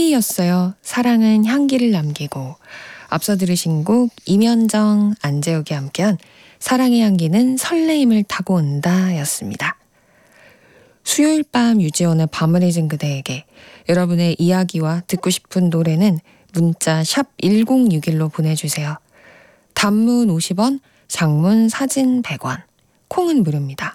삐였어요. 사랑은 향기를 남기고. 앞서 들으신 곡 임현정, 안재욱이 함께한 사랑의 향기는 설레임을 타고 온다 였습니다. 수요일 밤 유지원의 밤을 잊은 그대에게 여러분의 이야기와 듣고 싶은 노래는 문자 샵 1061로 보내주세요. 단문 50원, 장문 사진 100원, 콩은 무료입니다.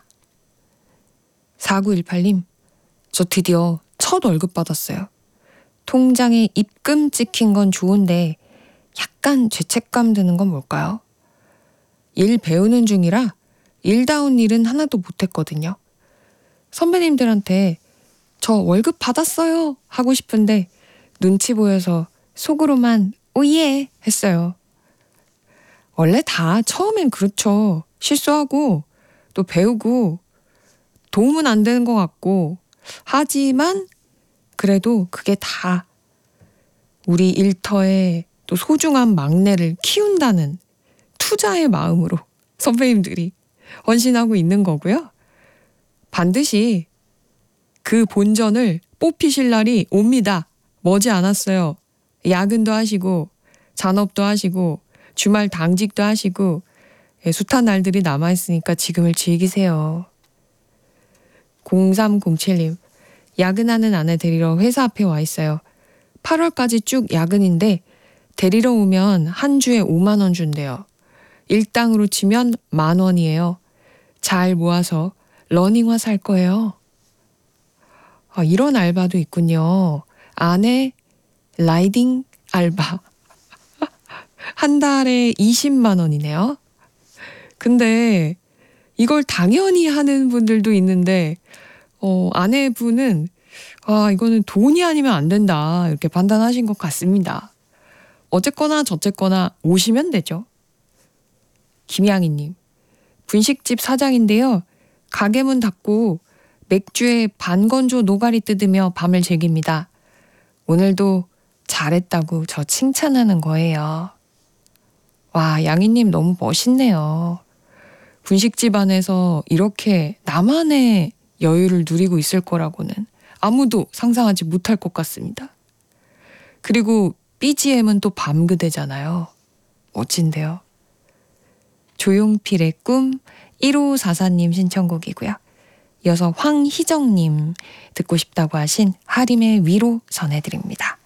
4918님, 저 드디어 첫 월급 받았어요. 통장에 입금 찍힌 건 좋은데 약간 죄책감 드는 건 뭘까요? 일 배우는 중이라 일다운 일은 하나도 못했거든요. 선배님들한테 저 월급 받았어요 하고 싶은데 눈치 보여서 속으로만 오예 했어요. 원래 다 처음엔 그렇죠. 실수하고 또 배우고 도움은 안 되는 것 같고 하지만 그래도 그게 다 우리 일터의 또 소중한 막내를 키운다는 투자의 마음으로 선배님들이 헌신하고 있는 거고요. 반드시 그 본전을 뽑히실 날이 옵니다. 머지 않았어요. 야근도 하시고 잔업도 하시고 주말 당직도 하시고 숱한 날들이 남아있으니까 지금을 즐기세요. 0307님, 야근하는 아내 데리러 회사 앞에 와 있어요. 8월까지 쭉 야근인데 데리러 오면 한 주에 5만 원 준대요. 일당으로 치면 10,000원이에요. 잘 모아서 러닝화 살 거예요. 아, 이런 알바도 있군요. 아내 라이딩 알바. 한 달에 20만 원이네요. 근데 이걸 당연히 하는 분들도 있는데 아내분은 이거는 돈이 아니면 안 된다 이렇게 판단하신 것 같습니다. 어쨌거나 저쨌거나 오시면 되죠. 김양희님, 분식집 사장인데요. 가게 문 닫고 맥주에 반건조 노가리 뜯으며 밤을 즐깁니다. 오늘도 잘했다고 저 칭찬하는 거예요. 와, 양희님 너무 멋있네요. 분식집 안에서 이렇게 나만의 여유를 누리고 있을 거라고는 아무도 상상하지 못할 것 같습니다. 그리고 BGM은 또 밤그대잖아요. 멋진데요. 조용필의 꿈 1544님 신청곡이고요. 이어서 황희정님 듣고 싶다고 하신 하림의 위로 전해드립니다.